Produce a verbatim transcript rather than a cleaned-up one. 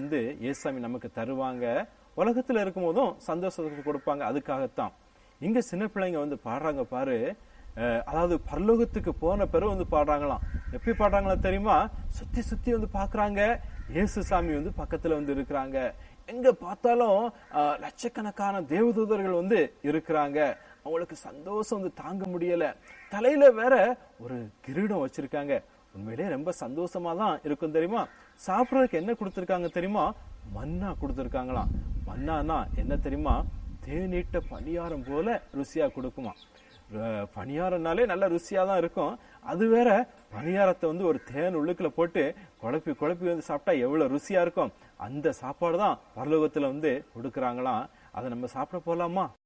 வந்து இயேசுசாமி நமக்கு தருவாங்க. உலகத்துல இருக்கும் போதும் சந்தோஷத்துக்கு கொடுப்பாங்க. அதுக்காகத்தான் இங்க சின்ன பிள்ளைங்க வந்து பாடுறாங்க பாரு. அதாவது பரலோகத்துக்கு போன பிறகு வந்து பாடுறாங்களாம். எப்படி பாடுறாங்களா தெரியுமா? சுத்தி சுத்தி வந்து பாக்குறாங்க, இயேசுசாமி வந்து பக்கத்துல வந்து இருக்கிறாங்க. எங்க பார்த்தாலும் லட்சக்கணக்கான தேவதூதர்கள் வந்து இருக்கிறாங்க. அவங்களுக்கு சந்தோஷம் வந்து தாங்க முடியல. தலையில வேற ஒரு கிரீடம் வச்சிருக்காங்க. உண்மையிலேயே ரொம்ப சந்தோஷமா தான் இருக்கும் தெரியுமா? சாப்பிடறதுக்கு என்ன கொடுத்திருக்காங்க தெரியுமா? மன்னா கொடுத்திருக்காங்களாம். மன்னானா என்ன தெரியுமா? தேநீட்ட பணியாரம் போல ருசியா கொடுக்குமா. பணியாரம்னாலே நல்ல ருசியா தான் இருக்கும். அது வேற பணியாரத்தை வந்து ஒரு தேன் உள்ளுக்குள்ள போட்டு குழப்பி குழப்பி வந்து சாப்பிட்டா எவ்வளவு ருசியா இருக்கும். அந்த சாப்பாடு தான் பரலோகத்துல வந்து கொடுக்கறாங்களாம். அதை நம்ம சாப்பிட போலாமா?